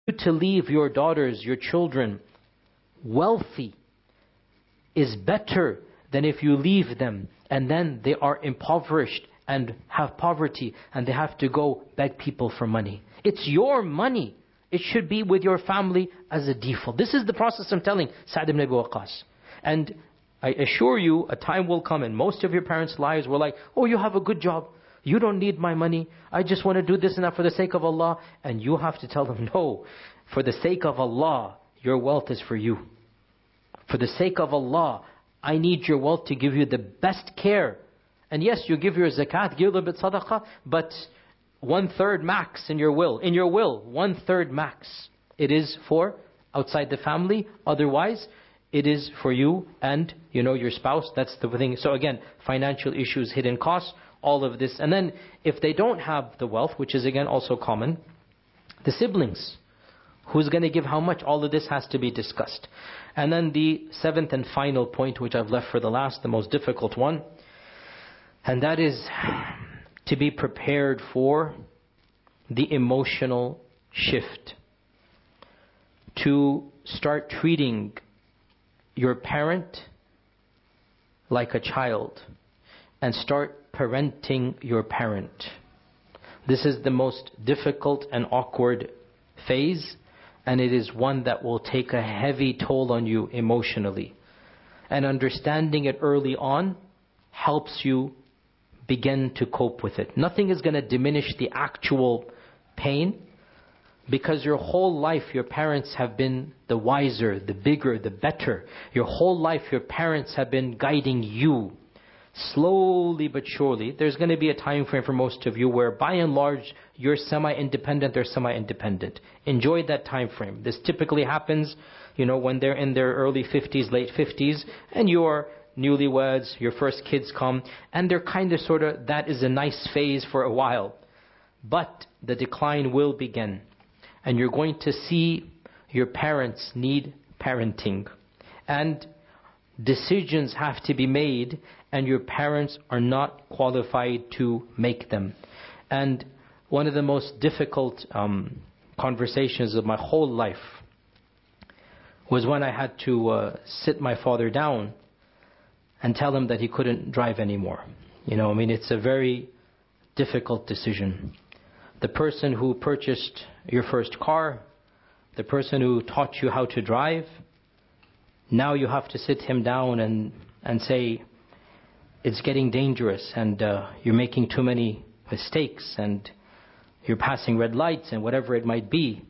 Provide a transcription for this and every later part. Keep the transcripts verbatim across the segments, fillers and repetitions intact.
to leave your daughters, your children, wealthy is better than if you leave them and then they are impoverished and have poverty and they have to go beg people for money. It's your money. It should be with your family as a default. This is the process I'm telling Sa'd ibn Abi Waqqas. And I assure you, a time will come, and most of your parents' lives were like, oh, you have a good job. You don't need my money. I just want to do this and that for the sake of Allah. And you have to tell them, no, for the sake of Allah, your wealth is for you. For the sake of Allah, I need your wealth to give you the best care. And yes, you give your zakat, give a little bit sadaqah, but one third max in your will. In your will, one third max. It is for outside the family. Otherwise, it is for you and, you know, your spouse. That's the thing. So again, financial issues, hidden costs, all of this. And then if they don't have the wealth, which is again also common, the siblings. Who's going to give how much? All of this has to be discussed. And then the seventh and final point, which I've left for the last, the most difficult one. And that is to be prepared for the emotional shift. To start treating your parent like a child and start parenting your parent. This is the most difficult and awkward phase, and it is one that will take a heavy toll on you emotionally. And understanding it early on helps you begin to cope with it. Nothing is going to diminish the actual pain, because your whole life your parents have been the wiser, the bigger, the better. Your whole life your parents have been guiding you. Slowly but surely, there's going to be a time frame for most of you where by and large you're semi-independent, they're semi-independent. Enjoy that time frame. This typically happens, you know, when they're in their early fifties, late fifties, and you're newlyweds, your first kids come, and they're kind of sort of, that is a nice phase for a while. But the decline will begin. And you're going to see your parents need parenting. And decisions have to be made, and your parents are not qualified to make them. And one of the most difficult um, conversations of my whole life was when I had to uh, sit my father down and tell him that he couldn't drive anymore. You know, I mean, it's a very difficult decision. The person who purchased your first car, the person who taught you how to drive, now you have to sit him down and, and say, it's getting dangerous and uh, you're making too many mistakes and you're passing red lights and whatever it might be.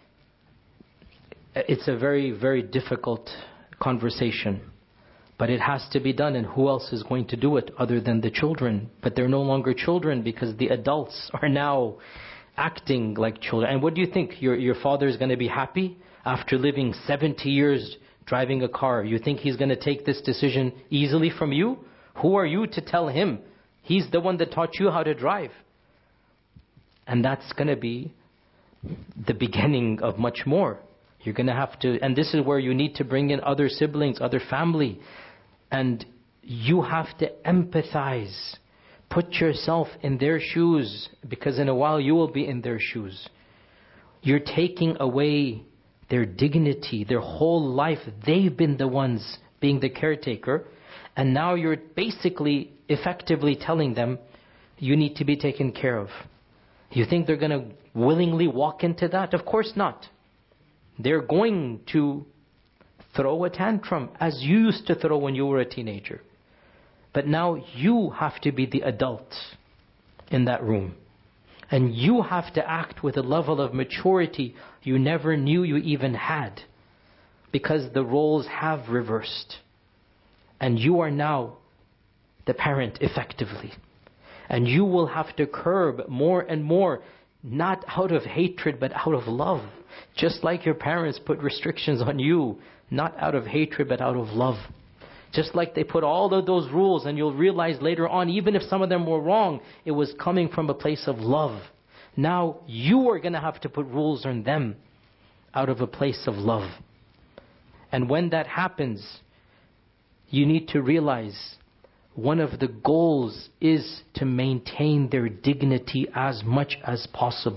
It's a very, very difficult conversation. But it has to be done, and who else is going to do it other than the children? But they're no longer children because the adults are now acting like children. And what do you think? Your, your father is going to be happy after living seventy years driving a car? You think he's going to take this decision easily from you? Who are you to tell him? He's the one that taught you how to drive. And that's going to be the beginning of much more. You're going to have to, and this is where you need to bring in other siblings, other family. And you have to empathize. Put yourself in their shoes, because in a while you will be in their shoes. You're taking away their dignity, their whole life. They've been the ones being the caretaker. And now you're basically, effectively telling them, you need to be taken care of. You think they're going to willingly walk into that? Of course not. They're going to throw a tantrum as you used to throw when you were a teenager. But now you have to be the adult in that room. And you have to act with a level of maturity you never knew you even had. Because the roles have reversed. And you are now the parent effectively. And you will have to curb more and more, not out of hatred but out of love. Just like your parents put restrictions on you, not out of hatred but out of love. Just like they put all of those rules, and you'll realize later on, even if some of them were wrong, it was coming from a place of love. Now you are going to have to put rules on them out of a place of love. And when that happens, you need to realize one of the goals is to maintain their dignity as much as possible.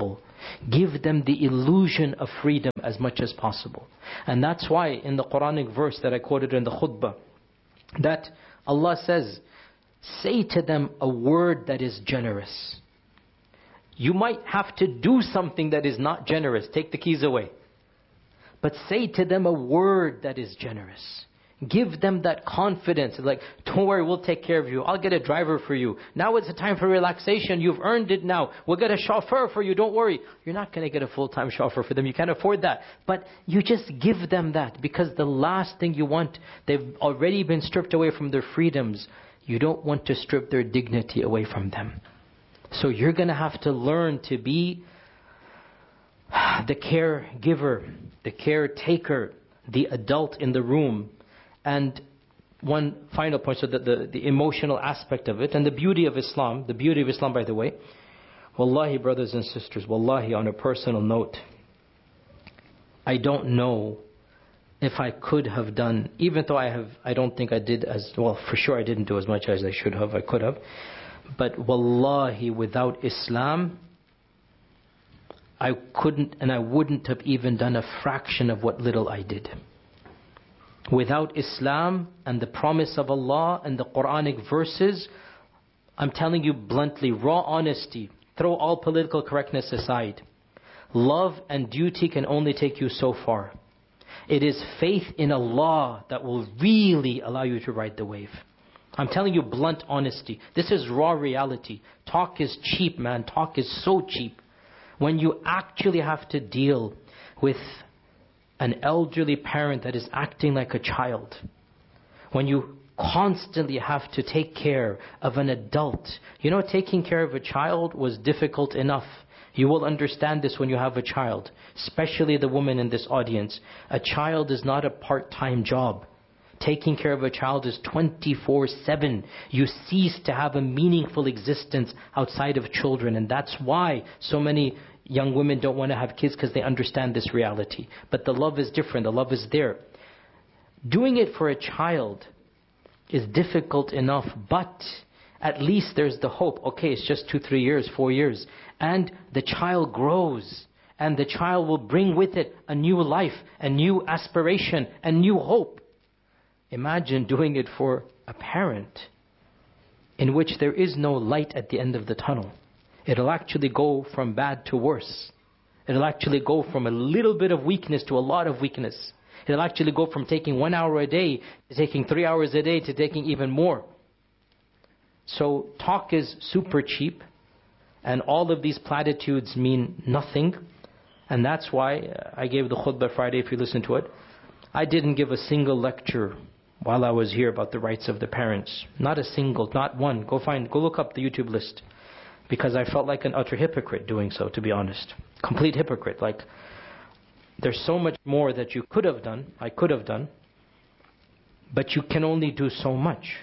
Give them the illusion of freedom as much as possible. And that's why in the Quranic verse that I quoted in the khutbah, that Allah says, say to them a word that is generous. You might have to do something that is not generous. Take the keys away. But say to them a word that is generous. Give them that confidence. Like, don't worry, we'll take care of you. I'll get a driver for you. Now it's a time for relaxation. You've earned it now. We'll get a chauffeur for you. Don't worry. You're not going to get a full-time chauffeur for them. You can't afford that. But you just give them that, because the last thing you want, they've already been stripped away from their freedoms. You don't want to strip their dignity away from them. So you're going to have to learn to be the caregiver, the caretaker, the adult in the room. And one final point, so that the, the emotional aspect of it and the beauty of Islam, the beauty of Islam, by the way, wallahi, brothers and sisters, wallahi, on a personal note, I don't know if I could have done, even though I have, I don't think I did as, well, for sure I didn't do as much as I should have, I could have. But wallahi, without Islam, I couldn't and I wouldn't have even done a fraction of what little I did. Without Islam and the promise of Allah and the Quranic verses, I'm telling you bluntly, raw honesty, throw all political correctness aside. Love and duty can only take you so far. It is faith in Allah that will really allow you to ride the wave. I'm telling you blunt honesty. This is raw reality. Talk is cheap, man. Talk is so cheap. When you actually have to deal with an elderly parent that is acting like a child, when you constantly have to take care of an adult. You know, taking care of a child was difficult enough. You will understand this when you have a child, especially the woman in this audience. A child is not a part-time job. Taking care of a child is twenty-four seven. You cease to have a meaningful existence outside of children. And that's why so many young women don't want to have kids, because they understand this reality. But the love is different. The love is there. Doing it for a child is difficult enough, but at least there's the hope. Okay, it's just two, three years, four years. And the child grows. And the child will bring with it a new life, a new aspiration, a new hope. Imagine doing it for a parent in which there is no light at the end of the tunnel. It'll actually go from bad to worse. It'll actually go from a little bit of weakness to a lot of weakness. It'll actually go from taking one hour a day to taking three hours a day to taking even more. So talk is super cheap, and all of these platitudes mean nothing. And that's why I gave the khutbah Friday, if you listen to it. I didn't give a single lecture while I was here about the rights of the parents. Not a single, not one. Go find, go look up the YouTube list. Because I felt like an utter hypocrite doing so, to be honest. Complete hypocrite. Like, there's so much more that you could have done, I could have done, but you can only do so much.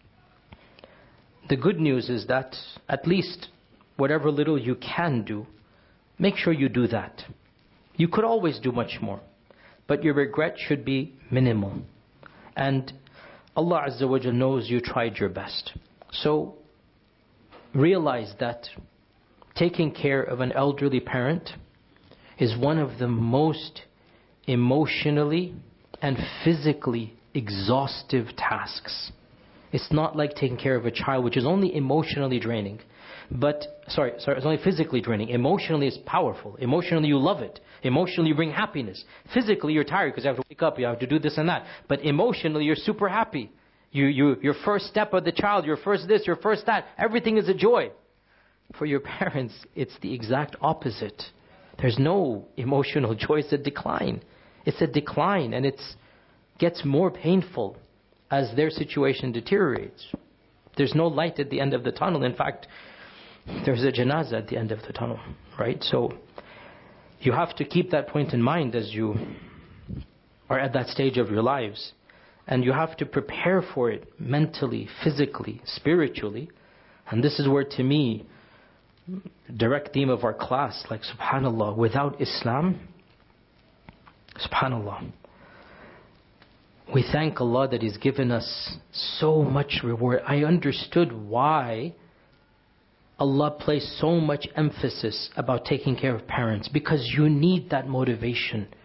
The good news is that at least whatever little you can do, make sure you do that. You could always do much more, but your regret should be minimal. And Allah Azza wa Jal knows you tried your best. So realize that taking care of an elderly parent is one of the most emotionally and physically exhaustive tasks. It's not like taking care of a child, which is only emotionally draining. But, sorry, sorry, it's only physically draining. Emotionally it's powerful. Emotionally you love it. Emotionally you bring happiness. Physically you're tired because you have to wake up, you have to do this and that. But emotionally you're super happy. You, you, your first step of the child, your first this, your first that, everything is a joy. For your parents, it's the exact opposite. There's no emotional joy, it's a decline. It's a decline, and it gets more painful as their situation deteriorates. There's no light at the end of the tunnel. In fact, there's a janazah at the end of the tunnel, right? So you have to keep that point in mind as you are at that stage of your lives. And you have to prepare for it mentally, physically, spiritually. And this is where, to me, direct theme of our class, like subhanallah, without Islam, subhanallah, we thank Allah that He's given us so much reward. I understood why Allah placed so much emphasis about taking care of parents because you need that motivation.